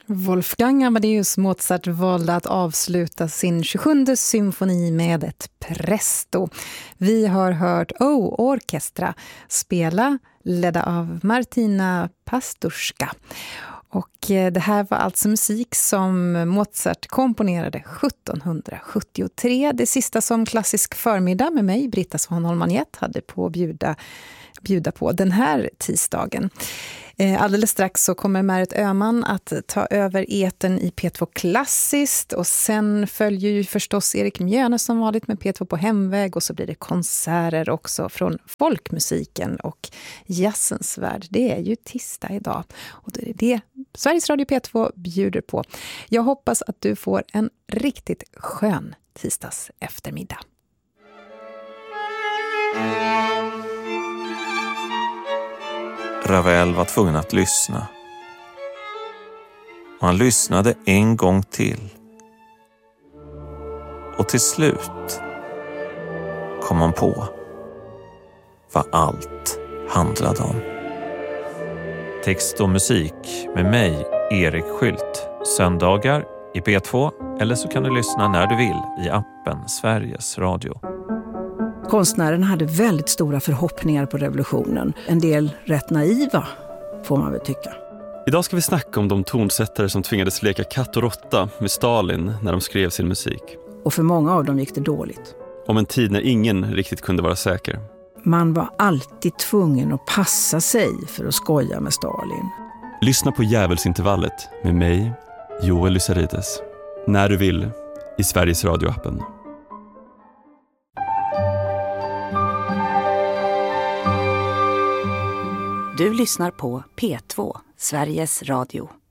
Wolfgang Amadeus Mozart valde att avsluta sin 27:e symfoni med ett presto. Vi har hört Orchestra spela, ledda av Martina Pastorska. Och det här var alltså musik som Mozart komponerade 1773. Det sista som Klassisk förmiddag med mig, Britta Svanholm-Manjet, hade på att bjuda på den här tisdagen. Alldeles strax så kommer Märit Öhman att ta över etern i P2 Klassiskt, och sen följer ju förstås Erik Mjöne som vanligt med P2 på hemväg, och så blir det konserter också från folkmusiken och jazzens värld. Det är ju tisdag idag, och det är det Sveriges Radio P2 bjuder på. Jag hoppas att du får en riktigt skön tisdags eftermiddag. Ravel var tvungen att lyssna. Och han lyssnade en gång till. Och till slut kom han på vad allt handlade om. Text och musik med mig, Erik Skylt. Söndagar i P2, eller så kan du lyssna när du vill i appen Sveriges Radio. Konstnären hade väldigt stora förhoppningar på revolutionen. En del rätt naiva, får man väl tycka. Idag ska vi snacka om de tonsättare som tvingades leka katt och råtta med Stalin när de skrev sin musik. Och för många av dem gick det dåligt. Om en tid när ingen riktigt kunde vara säker. Man var alltid tvungen att passa sig för att skoja med Stalin. Lyssna på Djävulsintervallet med mig, Joel Lysarides. När du vill, i Sveriges Radio-appen. Du lyssnar på P2, Sveriges Radio.